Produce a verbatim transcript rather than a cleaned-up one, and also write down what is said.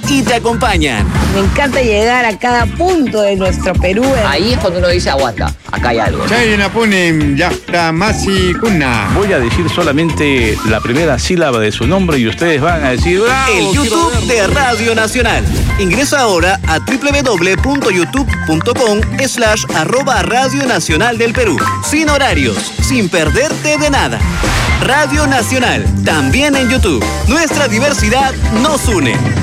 y te acompañan. Me encanta llegar a cada punto de nuestro Perú. Ahí es cuando uno dice, aguanta, acá hay algo. Voy a decir solamente la primera sílaba de su nombre y ustedes van a decir ¡bravo! El YouTube de Radio Nacional. Ingresa ahora a doble u doble u doble u punto youtube punto com slash arroba Radio Nacional del Perú. Sin horarios, sin perderte de nada. Radio Nacional, también en YouTube. Nuestra diversidad nos une.